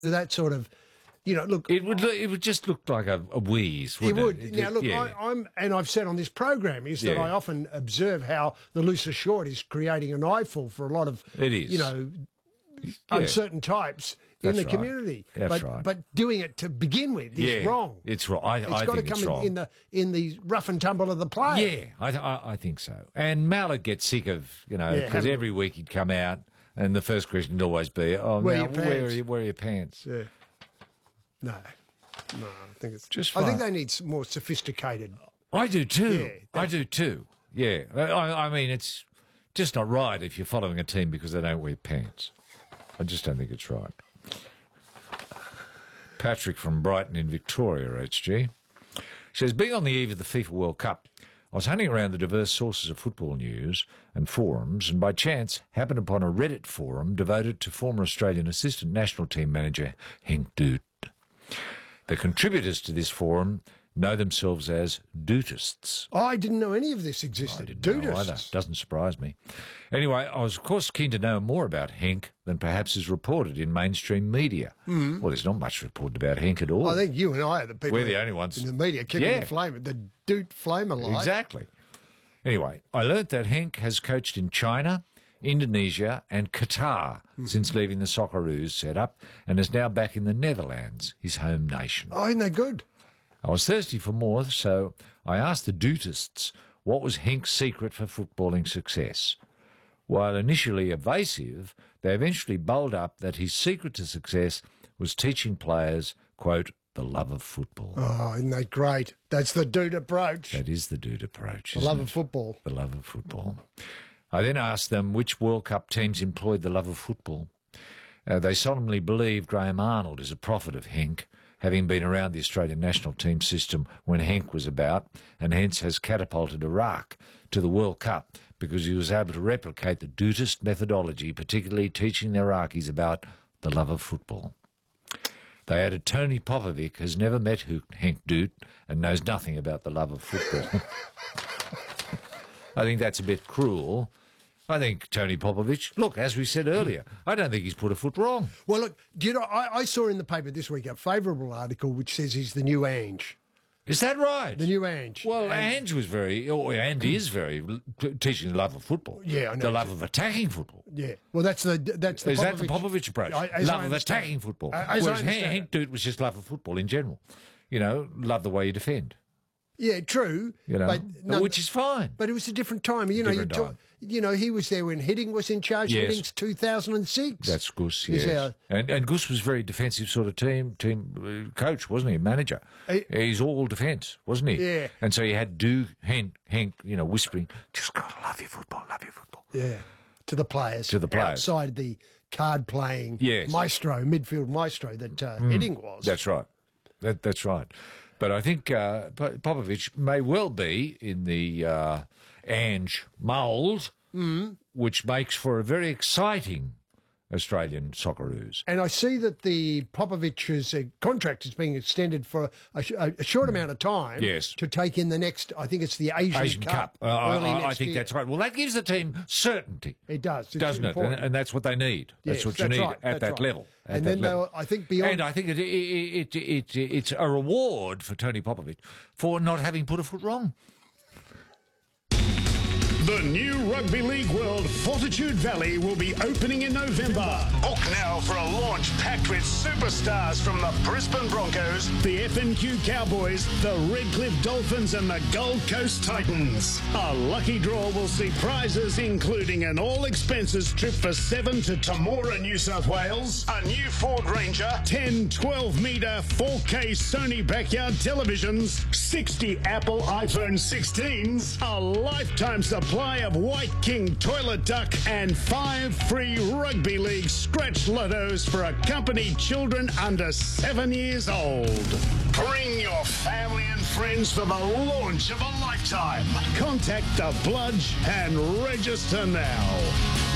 that sort of, look. It would just look like a wheeze, It wouldn't would. it? Now, look, Yeah. I've said on this program is that Yeah. I often observe how the looser short is creating an eyeful for a lot of, It is. uncertain types in That's the right. community. That's right. But doing it to begin with is wrong. It's wrong. I It's got to think it's come wrong. in the rough and tumble of the play. Yeah, I think so. And Mallett gets sick of, because every week he'd come out and the first question would always be, Where where are your pants? Yeah. No, I think it's Just I think fine. they need some more sophisticated. I do too. Yeah, I do too. Yeah. I mean, it's just not right if you're following a team because they don't wear pants. I just don't think it's right. Patrick from Brighton in Victoria, HG, says, being on the eve of the FIFA World Cup, I was hunting around the diverse sources of football news and forums and by chance happened upon a Reddit forum devoted to former Australian assistant national team manager Henk Doot. The contributors to this forum know themselves as Dootists. I didn't know any of this existed. I didn't know either. Dootists. Doesn't surprise me. Anyway, I was, of course, keen to know more about Henk than perhaps is reported in mainstream media. Well, there's not much reported about Henk at all. I think you and I are the people. We're the only ones. in the media kicking the flame, the Doot flamer light. Exactly. Anyway, I learnt that Henk has coached in China, Indonesia and Qatar since leaving the Socceroos setup and is now back in the Netherlands, his home nation. Oh, isn't that good? I was thirsty for more, so I asked the Dootists what was Henk's secret for footballing success. While initially evasive, they eventually bowled up that his secret to success was teaching players, quote, the love of football. Oh, isn't that great? That's the Doot approach. That is the Doot approach, The isn't love it? of football. The love of football. I then asked them which World Cup teams employed the love of football. They solemnly believe Graham Arnold is a prophet of Henk, having been around the Australian national team system when Henk was about, and hence has catapulted Iraq to the World Cup because he was able to replicate the Dootist methodology, particularly teaching the Iraqis about the love of football. They added Tony Popovic has never met Henk Doot and knows nothing about the love of football. I think that's a bit cruel. I think Tony Popovic, look, as we said earlier, I don't think he's put a foot wrong. Well, look, do you know, I saw in the paper this week a favourable article which says he's the new Ange. Is that right? The new Ange. Well, Ange was and is very teaching the love of football. Yeah, I know. The love of attacking football. Yeah. Well, that's the Is that the Popovic approach? As I Love of understand attacking it. football. As I Whereas understand Henk it. Doot was just love of football in general. Love the way you defend. Yeah, true. But which is fine. But it was a different time. Different time. He was there when Hiddink was in charge. Yes. Hidding's 2006. That's Gus, He's yes. And Gus was very defensive sort of team coach, wasn't he? Manager. He's all defence, wasn't he? Yeah. And so you had Henk, whispering, just gotta love your football, love your football. Yeah. To the players. To the players. Outside the card-playing maestro, midfield maestro that Hiddink was. That's right. That's right. But I think Popovic may well be in the Ange mould, which makes for a very exciting Australian Socceroos. And I see that the Popovic's contract is being extended for a short amount of time to take in the next, I think it's the Asian Cup. I think that's right. Well, that gives the team certainty. It does. Doesn't it? And that's what they need. That's what you need at that level. And then I think beyond... And I think it's a reward for Tony Popovic for not having put a foot wrong. The new Rugby League World Fortitude Valley will be opening in November. Book now for a launch packed with superstars from the Brisbane Broncos, the FNQ Cowboys, the Redcliffe Dolphins and the Gold Coast Titans. A lucky draw will see prizes including an all-expenses trip for 7 to Temora, New South Wales, a new Ford Ranger, 10 12-metre 4K Sony backyard televisions, 60 Apple iPhone 16s, a lifetime supply of White King toilet duck, and 5 free Rugby League scratch lottos for accompanied children under 7 years old. Bring your family and friends for the launch of a lifetime. Contact the Bludge and register now.